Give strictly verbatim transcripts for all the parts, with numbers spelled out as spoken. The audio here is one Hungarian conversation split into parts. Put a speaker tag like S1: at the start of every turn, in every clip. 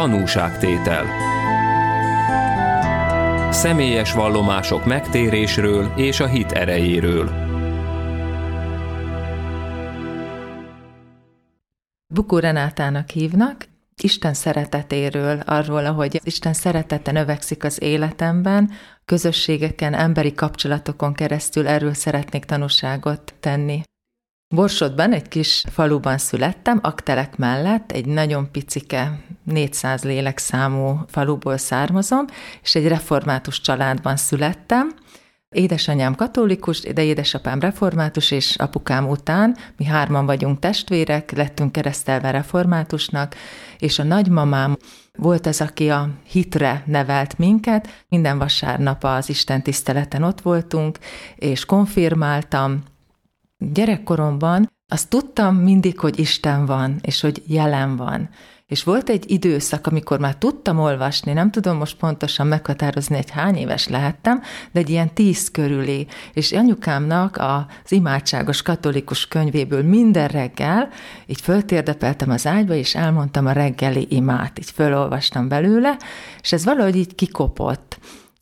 S1: Tanúságtétel. Személyes vallomások megtérésről és a hit erejéről.
S2: Bukó Renátának hívnak. Isten szeretetéről, arról, ahogy Isten szeretete növekszik az életemben, közösségeken, emberi kapcsolatokon keresztül, erről szeretnék tanúságot tenni. Borsodban, egy kis faluban születtem, Aktelek mellett, egy nagyon picike, négyszáz lélekszámú faluból származom, és egy református családban születtem. Édesanyám katolikus, de édesapám református, és apukám után mi hárman vagyunk testvérek, lettünk keresztelve reformátusnak, és a nagymamám volt az, aki a hitre nevelt minket. Minden vasárnap az Isten tiszteleten ott voltunk, és konfirmáltam. Gyerekkoromban azt tudtam mindig, hogy Isten van, és hogy jelen van. És volt egy időszak, amikor már tudtam olvasni, nem tudom most pontosan meghatározni, hogy hány éves lehettem, de egy ilyen tíz körüli. És anyukámnak az imádságos katolikus könyvéből minden reggel így föltérdepeltem az ágyba, és elmondtam a reggeli imát, így fölolvastam belőle, és ez valahogy így kikopott.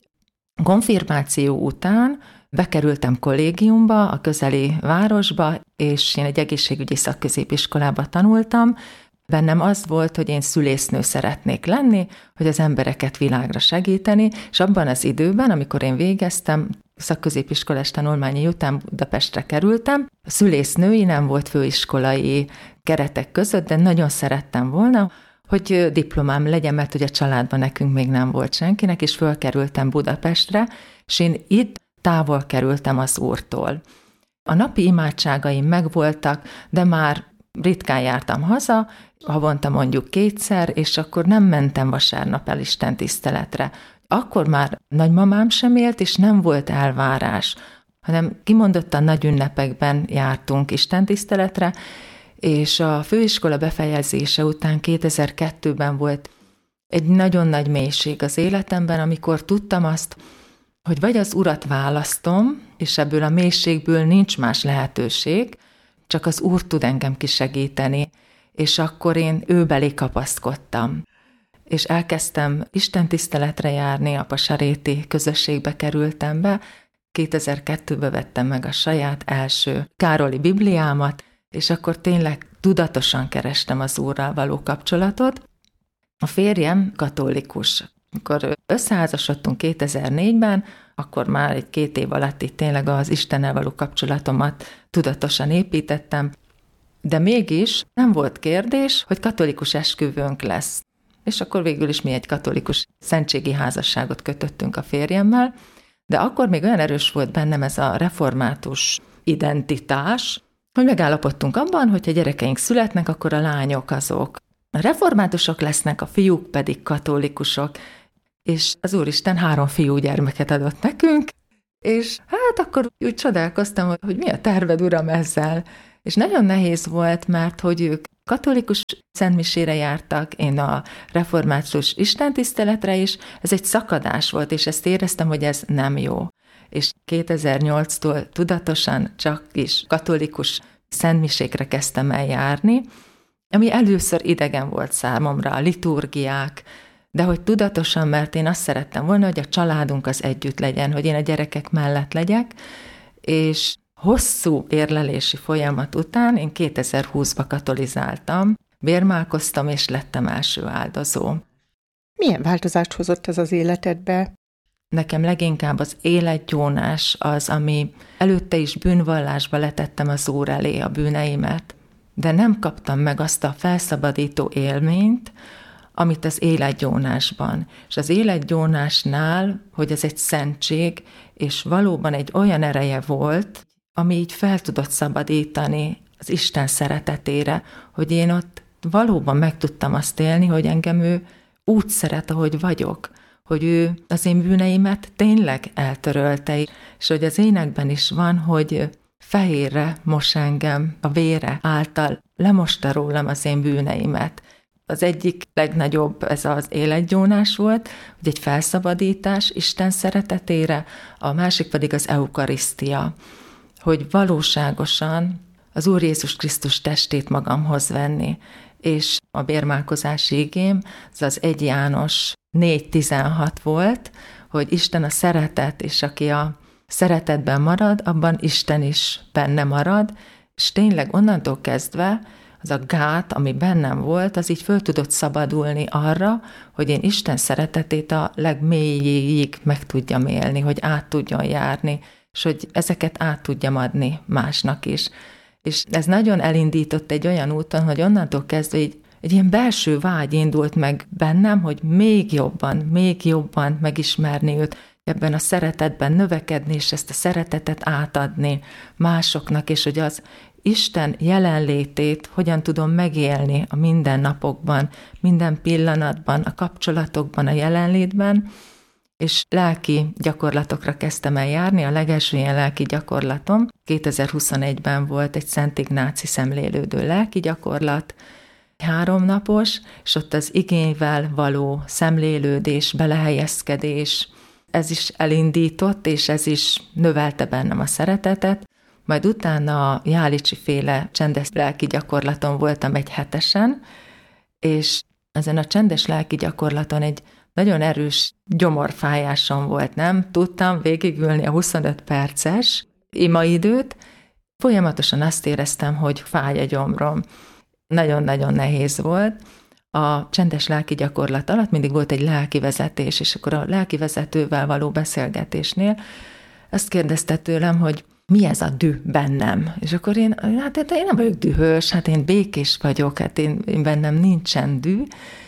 S2: Konfirmáció után bekerültem kollégiumba, a közeli városba, és én egy egészségügyi szakközépiskolába tanultam. Bennem az volt, hogy én szülésznő szeretnék lenni, hogy az embereket világra segíteni, és abban az időben, amikor én végeztem, szakközépiskolás tanulmányi után Budapestre kerültem, a szülésznői nem volt főiskolai keretek között, de nagyon szerettem volna, hogy diplomám legyen, mert ugye a családban nekünk még nem volt senkinek, és fölkerültem Budapestre, és én itt távol kerültem az Úrtól. A napi imádságaim megvoltak, de már ritkán jártam haza, havonta mondjuk kétszer, és akkor nem mentem vasárnap el Isten tiszteletre. Akkor már nagymamám sem élt, és nem volt elvárás, hanem kimondottan nagy ünnepekben jártunk Isten tiszteletre, és a főiskola befejezése után kétezer-kettőben volt egy nagyon nagy mélység az életemben, amikor tudtam azt, hogy vagy az Urat választom, és ebből a mélységből nincs más lehetőség, csak az Úr tud engem kisegíteni, és akkor én ő belé kapaszkodtam. És elkezdtem istentiszteletre járni, a pasaréti közösségbe kerültem be, kétezer-kettőben vettem meg a saját első Károli Bibliámat, és akkor tényleg tudatosan kerestem az Úrral való kapcsolatot. A férjem katolikus. Amikor összeházasodtunk kétezer-négyben, akkor már egy két év alatt itt tényleg az Istennel való kapcsolatomat tudatosan építettem, de mégis nem volt kérdés, hogy katolikus esküvőnk lesz. És akkor végül is mi egy katolikus szentségi házasságot kötöttünk a férjemmel, de akkor még olyan erős volt bennem ez a református identitás, hogy megállapodtunk abban, hogyha gyerekeink születnek, akkor a lányok azok reformátusok lesznek, a fiúk pedig katolikusok, és az Úristen három fiú gyermeket adott nekünk, és hát akkor úgy csodálkoztam, hogy mi a terved, Uram, ezzel. És nagyon nehéz volt, mert hogy ők katolikus szentmisére jártak, én a református istentiszteletre is, ez egy szakadás volt, és ezt éreztem, hogy ez nem jó. És kétezer-nyolctól tudatosan csak is katolikus szentmisékre kezdtem el járni, ami először idegen volt számomra, a liturgiák, de hogy tudatosan, mert én azt szerettem volna, hogy a családunk az együtt legyen, hogy én a gyerekek mellett legyek, és hosszú érlelési folyamat után én kétezer-húszban katolizáltam, bérmálkoztam, és lettem első áldozó.
S3: Milyen változást hozott ez az életedbe?
S2: Nekem leginkább az életgyónás az, ami előtte is bűnvallásba letettem az Úr elé a bűneimet, de nem kaptam meg azt a felszabadító élményt, amit az életgyónásban. És az életgyónásnál, hogy ez egy szentség, és valóban egy olyan ereje volt, ami így fel tudott szabadítani az Isten szeretetére, hogy én ott valóban meg tudtam azt élni, hogy engem ő úgy szeret, ahogy vagyok, hogy ő az én bűneimet tényleg eltörölte, és hogy az énekben is van, hogy fehérre mos engem a vére által, lemosta rólam az én bűneimet. Az egyik legnagyobb ez az életgyónás volt, hogy egy felszabadítás Isten szeretetére, a másik pedig az eukarisztia, hogy valóságosan az Úr Jézus Krisztus testét magamhoz venni. és a bérmálkozási igém, ez az egy János négy tizenhat volt, hogy Isten a szeretet, és aki a szeretetben marad, abban Isten is benne marad, és tényleg onnantól kezdve az a gát, ami bennem volt, az így föl tudott szabadulni arra, hogy én Isten szeretetét a legmélyéig meg tudjam élni, hogy át tudjon járni, és hogy ezeket át tudjam adni másnak is. És ez nagyon elindított egy olyan úton, hogy onnantól kezdve így egy ilyen belső vágy indult meg bennem, hogy még jobban, még jobban megismerni őt, ebben a szeretetben növekedni, és ezt a szeretetet átadni másoknak, és hogy az Isten jelenlétét hogyan tudom megélni a mindennapokban, minden pillanatban, a kapcsolatokban, a jelenlétben, és lelki gyakorlatokra kezdtem el járni. A legelső ilyen lelki gyakorlatom kétezer-huszonegyben volt egy Szent Ignáci szemlélődő lelki gyakorlat, háromnapos, és ott az igényvel való szemlélődés, belehelyezkedés, ez is elindított, és ez is növelte bennem a szeretetet. Majd utána a Jálicsi féle csendes lelki gyakorlaton voltam egy hetesen, és ezen a csendes lelki gyakorlaton egy nagyon erős gyomorfájásom volt, nem? Tudtam végigülni a huszonöt perces imaidőt, folyamatosan azt éreztem, hogy fáj a gyomrom. Nagyon-nagyon nehéz volt. A csendes lelki gyakorlat alatt mindig volt egy lelkivezetés, és akkor a lelkivezetővel való beszélgetésnél azt kérdezte tőlem, hogy mi ez a düh bennem? És akkor én, hát én nem vagyok dühös, hát én békés vagyok, hát én, én bennem nincsen düh,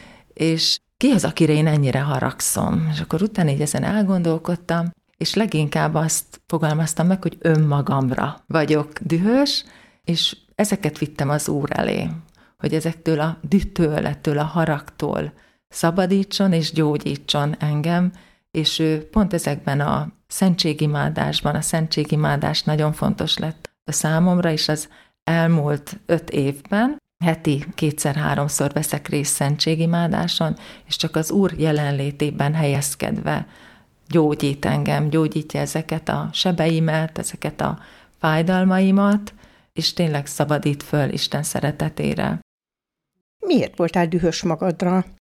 S2: és ki az, akire én ennyire haragszom? És akkor utána így ezen elgondolkodtam, és leginkább azt fogalmaztam meg, hogy önmagamra vagyok dühös, és ezeket vittem az Úr elé, hogy ezektől a dühtől, ettől a haragtól szabadítson és gyógyítson engem, és ő pont ezekben a szentségimádásban, a szentségimádás nagyon fontos lett a számomra, és az elmúlt öt évben heti kétszer-háromszor veszek részt szentségimádáson, és csak az Úr jelenlétében helyezkedve gyógyít engem, gyógyítja ezeket a sebeimet, ezeket a fájdalmaimat, és tényleg szabadít föl Isten szeretetére.
S3: Miért voltál dühös magadra?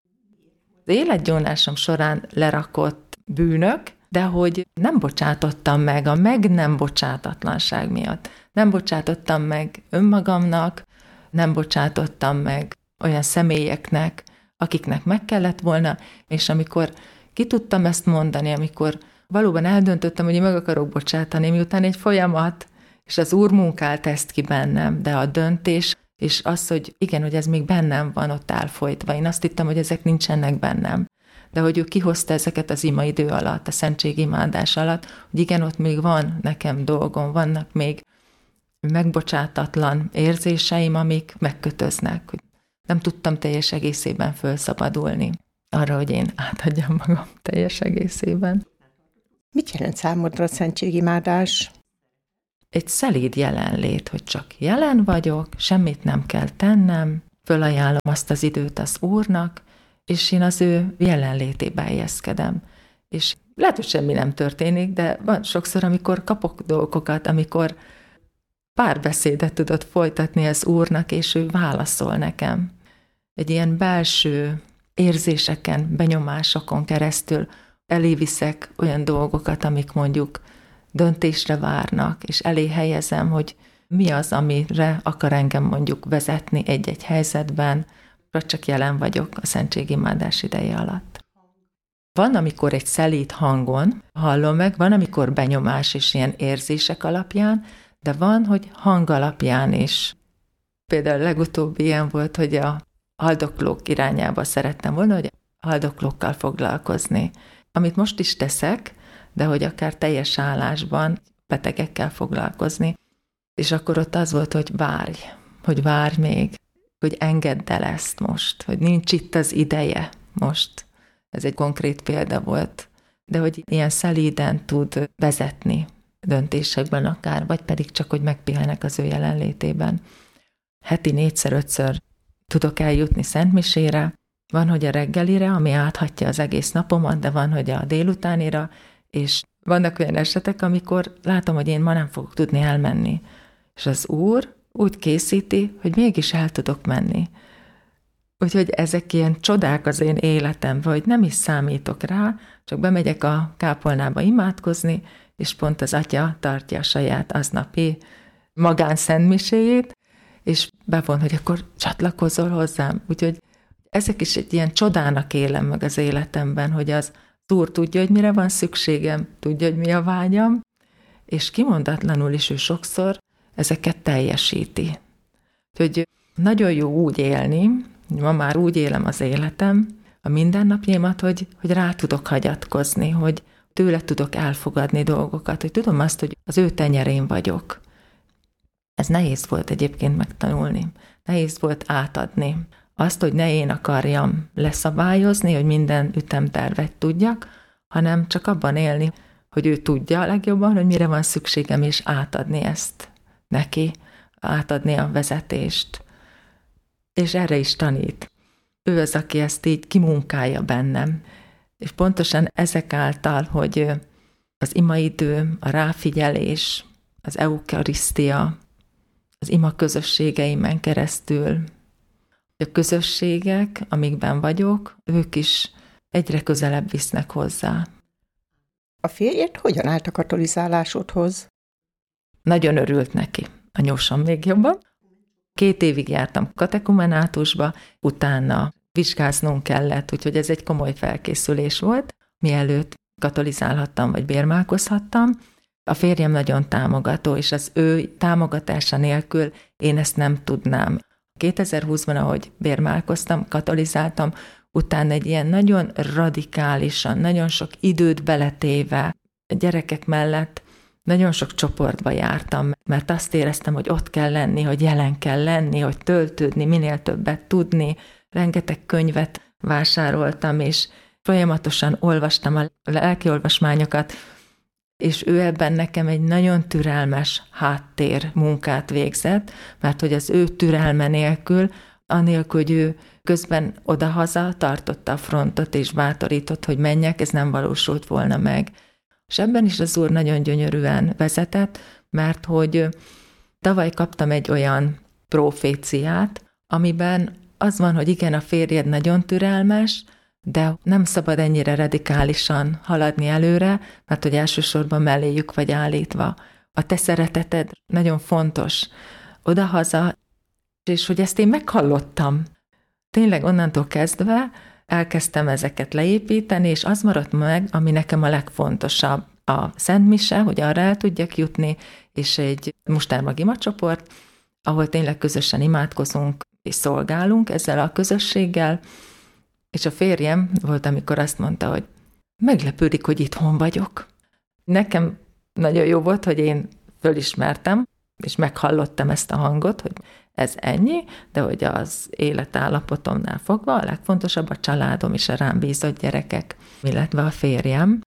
S2: Az életgyónásom során lerakott bűnök, de hogy nem bocsátottam meg a meg nem bocsátatlanság miatt. Nem bocsátottam meg önmagamnak, nem bocsátottam meg olyan személyeknek, akiknek meg kellett volna, és amikor ki tudtam ezt mondani, amikor valóban eldöntöttem, hogy én meg akarok bocsátani, miután egy folyamat, és az Úr munkált ezt ki bennem, de a döntés, és az, hogy igen, hogy ez még bennem van ott elfolytva. Én azt hittem, hogy ezek nincsenek bennem. De hogy ő kihozta ezeket az imaidő alatt, a szentségimádás alatt, hogy igen, ott még van nekem dolgom, vannak még megbocsátatlan érzéseim, amik megkötöznek. Nem tudtam teljes egészében fölszabadulni arra, hogy én átadjam magam teljes egészében.
S3: Mit jelent számodra a szentségimádás?
S2: Egy szelíd jelenlét, hogy csak jelen vagyok, semmit nem kell tennem, fölajánlom azt az időt az Úrnak, és én az ő jelenlétébe helyezkedem. És lehet, hogy semmi nem történik, de van sokszor, amikor kapok dolgokat, amikor párbeszédet tudod folytatni az Úrnak, és ő válaszol nekem. Egy ilyen belső érzéseken, benyomásokon keresztül eléviszek olyan dolgokat, amik mondjuk döntésre várnak, és elé helyezem, hogy mi az, amire akar engem mondjuk vezetni egy-egy helyzetben, vagy csak jelen vagyok a szentségimádás ideje alatt. Van, amikor egy szelíd hangon hallom meg, van, amikor benyomás és ilyen érzések alapján, de van, hogy hang alapján is. Például legutóbbi ilyen volt, hogy a haldoklók irányába szerettem volna, hogy haldoklókkal foglalkozni. Amit most is teszek, de hogy akár teljes állásban betegekkel foglalkozni. És akkor ott az volt, hogy várj, hogy várj még, hogy engedd el ezt most, hogy nincs itt az ideje most. Ez egy konkrét példa volt, de hogy ilyen szelíden tud vezetni döntésekben akár, vagy pedig csak, hogy megpihenek az ő jelenlétében. Heti négyszer-ötször tudok eljutni szentmisére, van, hogy a reggelire, ami áthatja az egész napomat, de van, hogy a délutánira, és vannak olyan esetek, amikor látom, hogy én ma nem fogok tudni elmenni. És az Úr úgy készíti, hogy mégis el tudok menni. Úgyhogy ezek ilyen csodák az én életemben, hogy nem is számítok rá, csak bemegyek a kápolnába imádkozni, és pont az atya tartja a saját aznapi magánszentmiséjét, és bevon, hogy akkor csatlakozol hozzám. Úgyhogy ezek is egy ilyen csodának élem meg az életemben, hogy az Úr tudja, hogy mire van szükségem, tudja, hogy mi a vágyam, és kimondatlanul is ő sokszor ezeket teljesíti. Úgyhogy nagyon jó úgy élni, ma már úgy élem az életem, a mindennapjaimat, hogy, hogy rá tudok hagyatkozni, hogy tőle tudok elfogadni dolgokat, hogy tudom azt, hogy az ő tenyerén vagyok. Ez nehéz volt egyébként megtanulni. Nehéz volt átadni. Azt, hogy ne én akarjam leszabályozni, hogy minden ütemtervet tudjak, hanem csak abban élni, hogy ő tudja a legjobban, hogy mire van szükségem, és átadni ezt neki, átadni a vezetést. És erre is tanít. Ő az, aki ezt így kimunkálja bennem. És pontosan ezek által, hogy az imaidő, a ráfigyelés, az eukarisztia, az ima közösségeimen keresztül, a közösségek, amikben vagyok, ők is egyre közelebb visznek hozzá.
S3: A férjed hogyan állt a katolizálásodhoz?
S2: Nagyon örült neki. A nyósom még jobban. Két évig jártam katekumenátusba, utána vizsgáznunk kellett, úgyhogy ez egy komoly felkészülés volt, mielőtt katolizálhattam, vagy bérmálkozhattam. A férjem nagyon támogató, és az ő támogatása nélkül én ezt nem tudnám. kétezer-húszban, ahogy bérmálkoztam, katolizáltam, utána egy ilyen nagyon radikálisan, nagyon sok időt beletéve a gyerekek mellett nagyon sok csoportba jártam, mert azt éreztem, hogy ott kell lenni, hogy jelen kell lenni, hogy töltődni, minél többet tudni. Rengeteg könyvet vásároltam, és folyamatosan olvastam a lelkiolvasmányokat, és ő ebben nekem egy nagyon türelmes háttér munkát végzett, mert hogy az ő türelme nélkül, anélkül, hogy ő közben odahaza tartotta a frontot, és bátorított, hogy menjek, ez nem valósult volna meg. És ebben is az Úr nagyon gyönyörűen vezetett, mert hogy tavaly kaptam egy olyan proféciát, amiben az van, hogy igen, a férjed nagyon türelmes, de nem szabad ennyire radikálisan haladni előre, mert hogy elsősorban melléjük vagy állítva. A te szereteted nagyon fontos odahaza, és hogy ezt én meghallottam. Tényleg onnantól kezdve elkezdtem ezeket leépíteni, és az maradt meg, ami nekem a legfontosabb. A Szent Mise, hogy arra el tudjak jutni, és egy mustármag imacsoport, ahol tényleg közösen imádkozunk és szolgálunk ezzel a közösséggel, és a férjem volt, amikor azt mondta, hogy meglepődik, hogy itthon vagyok. Nekem nagyon jó volt, hogy én fölismertem, és meghallottam ezt a hangot, hogy ez ennyi, de hogy az életállapotomnál fogva a legfontosabb a családom és a rám bízott gyerekek, illetve a férjem.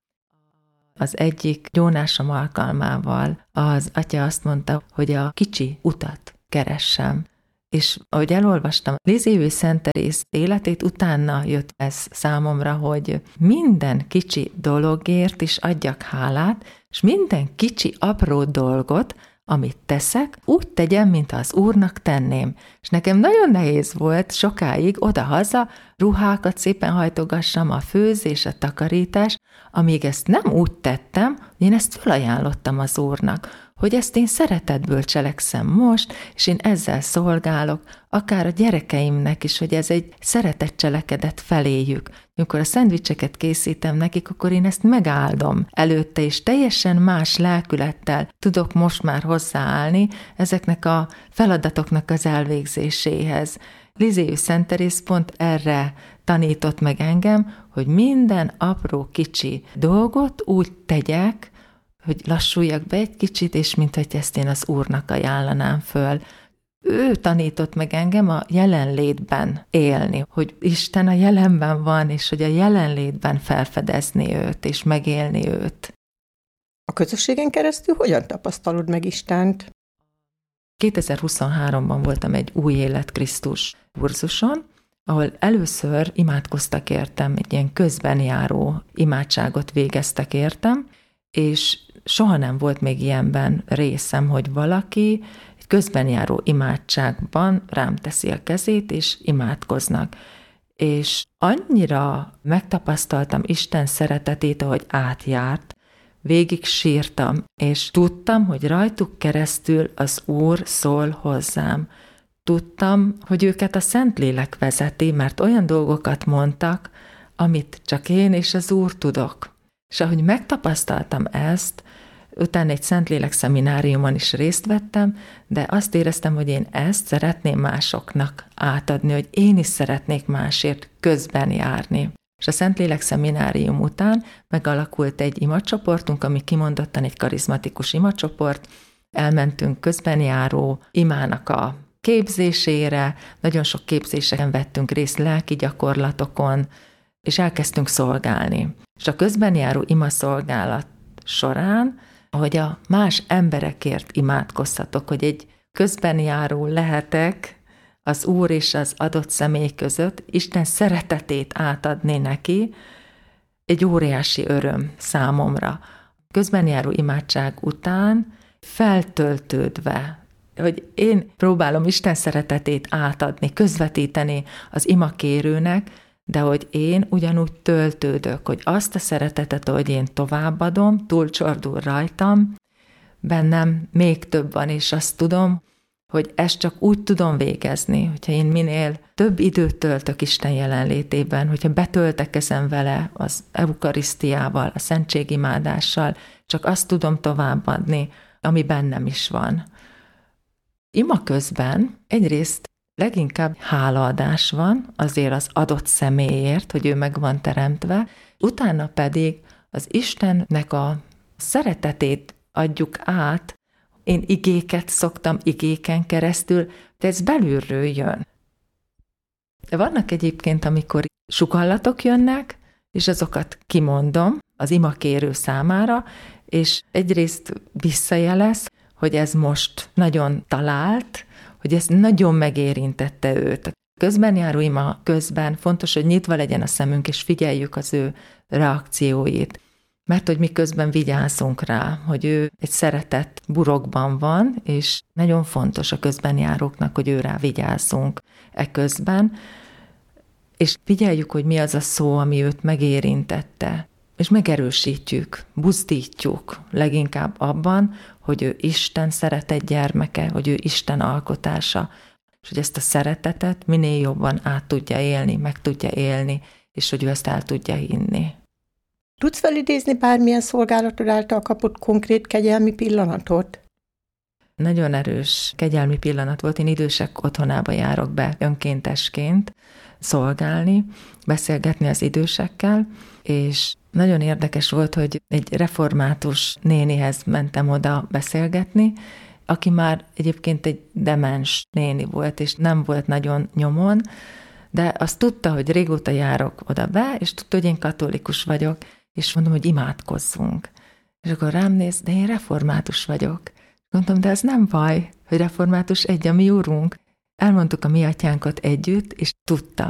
S2: Az egyik gyónásom alkalmával az atya azt mondta, hogy a kicsi utat keressem. És ahogy elolvastam Lizévő Szent Teréz életét, utána jött ez számomra, hogy minden kicsi dologért is adjak hálát, és minden kicsi apró dolgot, amit teszek, úgy tegyem, mint az Úrnak tenném. És nekem nagyon nehéz volt sokáig oda-haza ruhákat szépen hajtogassam, a főzés, a takarítás, amíg ezt nem úgy tettem, hogy én ezt felajánlottam az Úrnak, hogy ezt én szeretetből cselekszem most, és én ezzel szolgálok, akár a gyerekeimnek is, hogy ez egy szeretett cselekedet feléjük. Amikor a szendvicseket készítem nekik, akkor én ezt megáldom előtte, és teljesen más lelkülettel tudok most már hozzáállni ezeknek a feladatoknak az elvégzéséhez. Lizévő Szent Teréz pont erre tanított meg engem, hogy minden apró kicsi dolgot úgy tegyek, hogy lassuljak be egy kicsit, és minthogy ezt én az Úrnak ajánlanám föl. Ő tanított meg engem a jelenlétben élni, hogy Isten a jelenben van, és hogy a jelenlétben felfedezni őt, és megélni őt.
S3: A közösségen keresztül hogyan tapasztalod meg Istent?
S2: kétezer-huszonháromban voltam egy Új Élet Krisztus kurzuson, ahol először imádkoztak értem, egy ilyen közben járó imádságot végeztek értem, és soha nem volt még ilyenben részem, hogy valaki egy közben járó imádságban rám teszi a kezét, és imádkoznak. És annyira megtapasztaltam Isten szeretetét, ahogy átjárt, végig sírtam, és tudtam, hogy rajtuk keresztül az Úr szól hozzám. Tudtam, hogy őket a Szentlélek vezeti, mert olyan dolgokat mondtak, amit csak én és az Úr tudok. És ahogy megtapasztaltam ezt, utána egy Szentlélek szemináriumon is részt vettem, de azt éreztem, hogy én ezt szeretném másoknak átadni, hogy én is szeretnék másért közben járni. És a Szentlélek szeminárium után megalakult egy imacsoportunk, ami kimondottan egy karizmatikus imacsoport. Elmentünk közben járó imának a képzésére, nagyon sok képzéseken vettünk részt, lelki gyakorlatokon, és elkezdtünk szolgálni. És a közben járó imaszolgálat során, ahogy a más emberekért imádkozhatok, hogy egy közben járó lehetek az Úr és az adott személy között, Isten szeretetét átadni neki, egy óriási öröm számomra. Közben járó imádság után feltöltődve, hogy én próbálom Isten szeretetét átadni, közvetíteni az imakérőnek, de hogy én ugyanúgy töltődök, hogy azt a szeretetet, ahogy én továbbadom, túlcsordul rajtam, bennem még több van, és azt tudom, hogy ezt csak úgy tudom végezni, hogyha én minél több időt töltök Isten jelenlétében, hogyha betöltekezem vele az eukarisztiával, a szentségimádással, csak azt tudom továbbadni, ami bennem is van. Ima közben egyrészt leginkább hálaadás van azért az adott személyért, hogy ő meg van teremtve, utána pedig az Istennek a szeretetét adjuk át. Én igéket szoktam igéken keresztül, de ez belülről jön. De vannak egyébként, amikor sukallatok jönnek, és azokat kimondom az imakérő számára, és egyrészt visszajelez, hogy ez most nagyon talált, hogy ez nagyon megérintette őt. Közben járó ima közben fontos, hogy nyitva legyen a szemünk, és figyeljük az ő reakcióit. Mert hogy mi közben vigyázzunk rá, hogy ő egy szeretett burokban van, és nagyon fontos a közben járóknak, hogy ő rá vigyázzunk e közben, és figyeljük, hogy mi az a szó, ami őt megérintette, és megerősítjük, buzdítjuk leginkább abban, hogy ő Isten szeretett gyermeke, hogy ő Isten alkotása, és hogy ezt a szeretetet minél jobban át tudja élni, meg tudja élni, és hogy ő ezt el tudja hinni.
S3: Tudsz felidézni bármilyen szolgálatod által kapott konkrét kegyelmi pillanatot?
S2: Nagyon erős kegyelmi pillanat volt. Én idősek otthonába járok be önkéntesként szolgálni, beszélgetni az idősekkel, és nagyon érdekes volt, hogy egy református nénihez mentem oda beszélgetni, aki már egyébként egy demens néni volt, és nem volt nagyon nyomon, de azt tudta, hogy régóta járok oda be, és tudta, hogy én katolikus vagyok, és mondom, hogy imádkozzunk. És akkor rám néz, de én református vagyok. Mondtam, de ez nem baj, hogy református egy a mi úrunk. Elmondtuk a mi atyánkat együtt, és tudta.